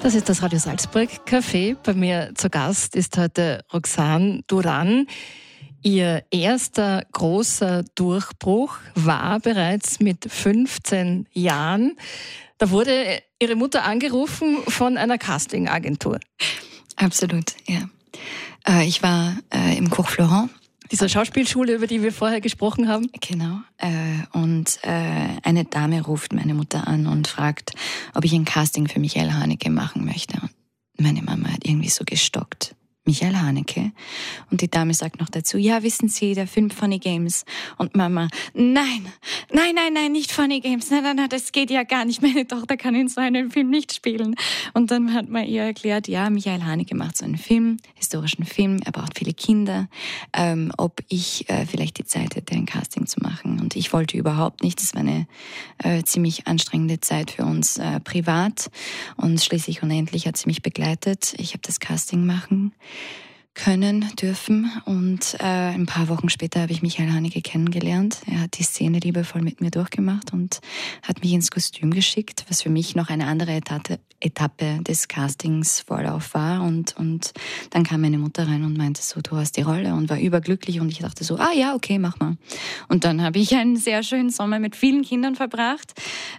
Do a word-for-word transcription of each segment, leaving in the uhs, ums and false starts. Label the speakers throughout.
Speaker 1: Das ist das Radio Salzburg Café. Bei mir zu Gast ist heute Roxane Duran. Ihr erster großer Durchbruch war bereits mit fünfzehn Jahren. Da wurde Ihre Mutter angerufen von einer Castingagentur.
Speaker 2: Absolut, ja. Äh, ich war äh, im Cours Florent.
Speaker 1: Dieser Schauspielschule, über die wir vorher gesprochen haben.
Speaker 2: Genau. Äh, und äh, eine Dame ruft meine Mutter an und fragt, ob ich ein Casting für Michael Haneke machen möchte. Und meine Mama hat irgendwie so gestockt. Michael Haneke. Und die Dame sagt noch dazu, ja, wissen Sie, der Film Funny Games. Und Mama, nein, nein, nein, nein, nicht Funny Games. Nein, nein, nein, das geht ja gar nicht. Meine Tochter kann in so einem Film nicht spielen. Und dann hat man ihr erklärt, ja, Michael Haneke macht so einen Film, historischen Film, er braucht viele Kinder, ähm, ob ich äh, vielleicht die Zeit hätte, ein Casting zu machen. Und ich wollte überhaupt nicht. Das war eine äh, ziemlich anstrengende Zeit für uns äh, privat. Und schließlich und endlich hat sie mich begleitet. Ich habe das Casting machen können, dürfen. Und äh, ein paar Wochen später habe ich Michael Haneke kennengelernt. Er hat die Szene liebevoll mit mir durchgemacht und hat mich ins Kostüm geschickt, was für mich noch eine andere Etappe, Etappe des Castings Vorlauf war. Und, und dann kam meine Mutter rein und meinte so, du hast die Rolle, und war überglücklich. Und ich dachte so, ah ja, okay, mach mal. Und dann habe ich einen sehr schönen Sommer mit vielen Kindern verbracht.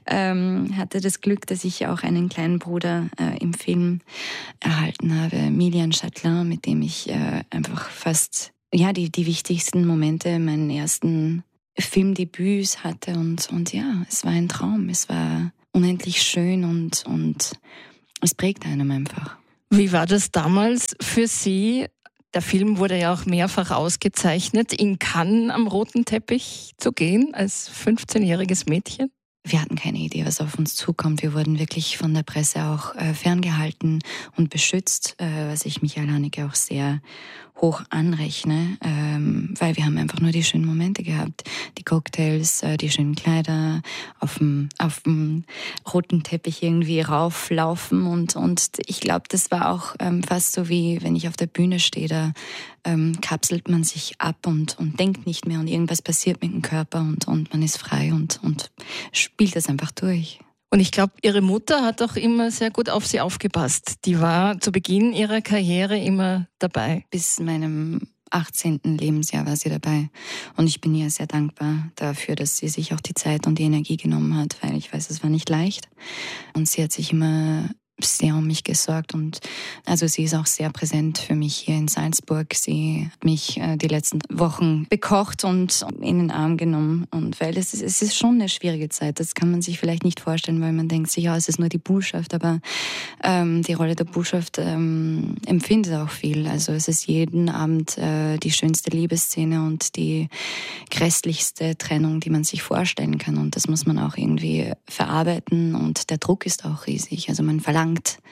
Speaker 2: Ähm, hatte das Glück, dass ich auch einen kleinen Bruder äh, im Film erhalten habe, Milian Chatelain, mit dem ich äh, einfach fast ja die, die wichtigsten Momente meinen ersten Filmdebüts hatte. Und, und ja, es war ein Traum. Es war unendlich schön und, und es prägt einem einfach.
Speaker 1: Wie war das damals für Sie? Der Film wurde ja auch mehrfach ausgezeichnet, in Cannes am roten Teppich zu gehen als fünfzehnjähriges Mädchen.
Speaker 2: Wir hatten keine Idee, was auf uns zukommt. Wir wurden wirklich von der Presse auch äh, ferngehalten und beschützt, äh, was ich Michael Haneke auch sehr hoch anrechne, ähm, weil wir haben einfach nur die schönen Momente gehabt. Die Cocktails, äh, die schönen Kleider, auf dem auf dem roten Teppich irgendwie rauflaufen. Und, und ich glaube, das war auch ähm, fast so wie, wenn ich auf der Bühne stehe, da ähm, kapselt man sich ab und, und denkt nicht mehr und irgendwas passiert mit dem Körper und, und man ist frei und, und spielt das einfach durch.
Speaker 1: Und ich glaube, Ihre Mutter hat auch immer sehr gut auf Sie aufgepasst. Die war zu Beginn ihrer Karriere immer dabei.
Speaker 2: Bis meinem achtzehnten Lebensjahr war sie dabei. Und ich bin ihr sehr dankbar dafür, dass sie sich auch die Zeit und die Energie genommen hat, weil ich weiß, es war nicht leicht. Und sie hat sich immer sehr um mich gesorgt, und also sie ist auch sehr präsent für mich hier in Salzburg. Sie hat mich äh, die letzten Wochen bekocht und in den Arm genommen, und weil es ist, es ist schon eine schwierige Zeit, das kann man sich vielleicht nicht vorstellen, weil man denkt sich, ja, es ist nur die Botschaft, aber ähm, die Rolle der Botschaft ähm, empfindet auch viel. Also es ist jeden Abend äh, die schönste Liebesszene und die grässlichste Trennung, die man sich vorstellen kann, und das muss man auch irgendwie verarbeiten, und der Druck ist auch riesig. Also man verlangt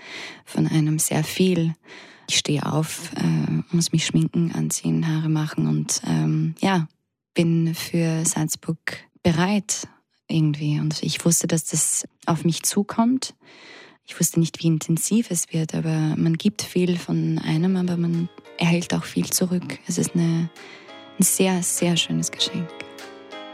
Speaker 2: von einem sehr viel. Ich stehe auf, äh, muss mich schminken, anziehen, Haare machen und ähm, ja, bin für Salzburg bereit irgendwie. Und ich wusste, dass das auf mich zukommt. Ich wusste nicht, wie intensiv es wird, aber man gibt viel von einem, aber man erhält auch viel zurück. Es ist eine, ein sehr, sehr schönes Geschenk.